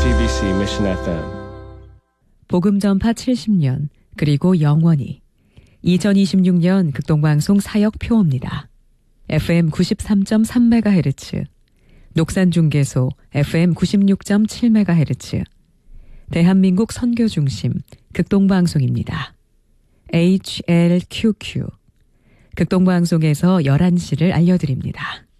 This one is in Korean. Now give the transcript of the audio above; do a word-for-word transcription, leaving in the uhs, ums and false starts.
제이티비씨 Mission 에프엠 복음 전파 칠십 년 그리고 영원히 이천이십육 년 극동방송 사역표입니다. 에프엠 구십삼 점 삼 메가헤르츠, 녹산중계소 에프엠 구십육 점 칠 메가헤르츠, 대한민국 선교중심 극동방송입니다. 에이치엘큐큐 극동방송에서 열한 시를 알려드립니다.